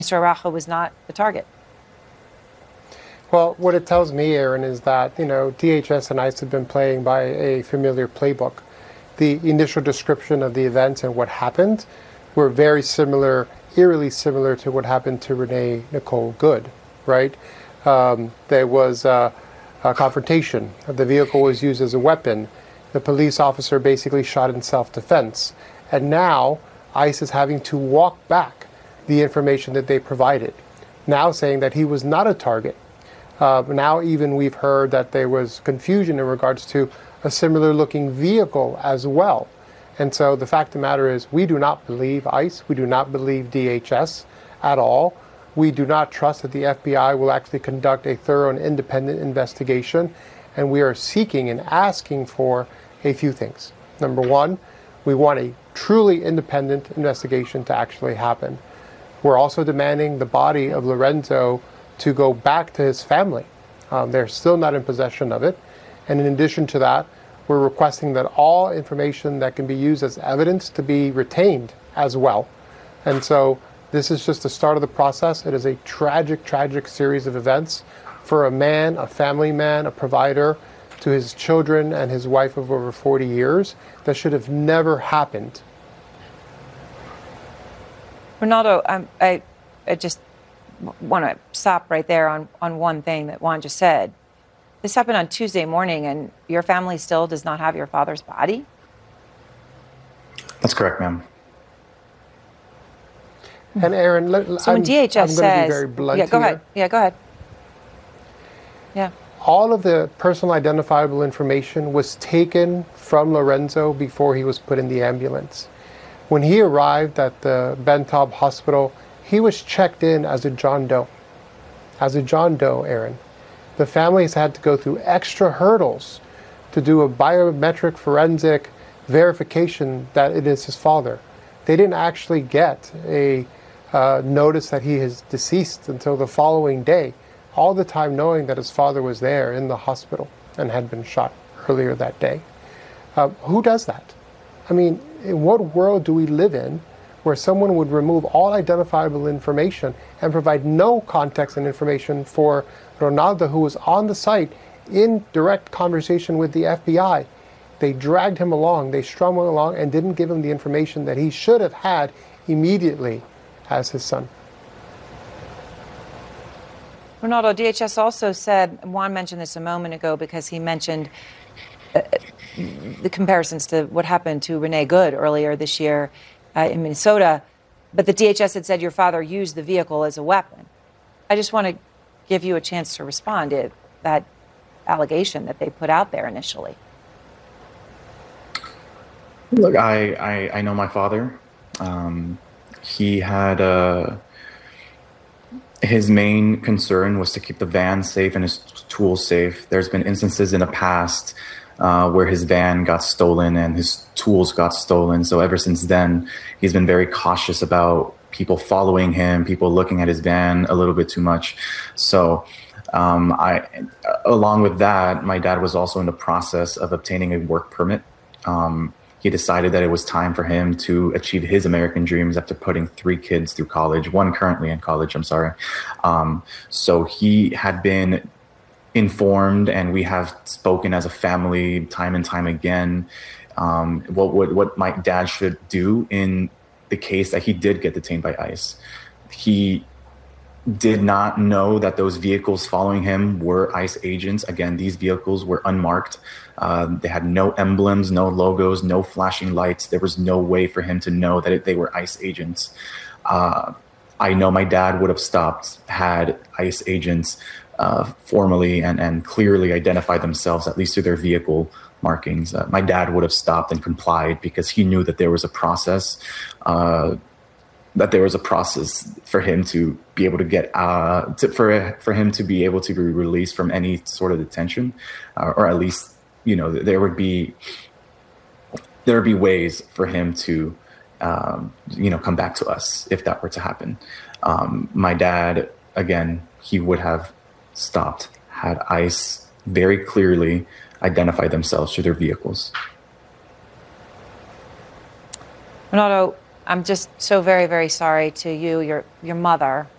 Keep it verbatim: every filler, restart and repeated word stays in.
Mister Araujo was not the target. Well, what it tells me, Aaron, is that, you know, D H S and ICE have been playing by a familiar playbook. The initial description of the events and what happened were very similar, eerily similar to what happened to Renee Nicole Good, right? Um, there was uh, a confrontation. The vehicle was used as a weapon. The police officer basically shot in self-defense. And now ICE is having to walk back the information that they provided, now saying that he was not a target. Uh, now even we've heard that there was confusion in regards to a similar looking vehicle as well. And so the fact of the matter is, we do not believe ICE, we do not believe D H S at all. We do not trust that the F B I will actually conduct a thorough and independent investigation. And we are seeking and asking for a few things. Number one, we want a truly independent investigation to actually happen. We're also demanding the body of Lorenzo to go back to his family. Um, they're still not in possession of it. And in addition to that, we're requesting that all information that can be used as evidence to be retained as well. And so this is just the start of the process. It is a tragic, tragic series of events for a man, a family man, a provider to his children and his wife of over forty years that should have never happened. Ronaldo, um, I, I just want to stop right there on, on one thing that Juan just said. This happened on Tuesday morning, and your family still does not have your father's body? That's correct, ma'am. And Aaron, let, so when I'm, D H S I'm going to says, be very blunt yeah, go here. ahead. Yeah, go ahead. Yeah. All of the personal identifiable information was taken from Lorenzo before he was put in the ambulance. When he arrived at the Ben Taub Hospital, he was checked in as a John Doe. As a John Doe, Aaron. The families had to go through extra hurdles to do a biometric forensic verification that it is his father. They didn't actually get a uh, notice that he is deceased until the following day, all the time knowing that his father was there in the hospital and had been shot earlier that day. Uh, who does that? I mean, in what world do we live in where someone would remove all identifiable information and provide no context and information for Ronaldo, who was on the site in direct conversation with the F B I? They dragged him along, they strung him along, and didn't give him the information that he should have had immediately as his son. Ronaldo, D H S also said, Juan mentioned this a moment ago because he mentioned uh, the comparisons to what happened to Renee Good earlier this year uh, in Minnesota, but the D H S had said your father used the vehicle as a weapon. I just want to give you a chance to respond to that allegation that they put out there initially. Look, I, I, I know my father. Um, he had uh, his main concern was to keep the van safe and his tools safe. There's been instances in the past uh, where his van got stolen and his tools got stolen. So ever since then, he's been very cautious about people following him, people looking at his van a little bit too much. So um, I, along with that, my dad was also in the process of obtaining a work permit. Um, He decided that it was time for him to achieve his American dreams after putting three kids through college, one currently in college, I'm sorry. Um, so he had been informed, and we have spoken as a family time and time again, um, what, what, what my dad should do in the case that he did get detained by ICE. He did not know that those vehicles following him were ICE agents. Again, these vehicles were unmarked. Uh, they had no emblems, no logos, no flashing lights. There was no way for him to know that it, they were ICE agents. Uh, I know my dad would have stopped had ICE agents uh, formally and, and clearly identified themselves, at least through their vehicle markings. Uh, my dad would have stopped and complied because he knew that there was a process uh, that there was a process for him to be able to get, uh, to, for for him to be able to be released from any sort of detention, uh, or at least, you know, there would be, there would be ways for him to, um, you know, come back to us if that were to happen. Um, my dad, again, he would have stopped had ICE very clearly identified themselves through their vehicles. Ronaldo, I'm just so very, very sorry to you, your your mother,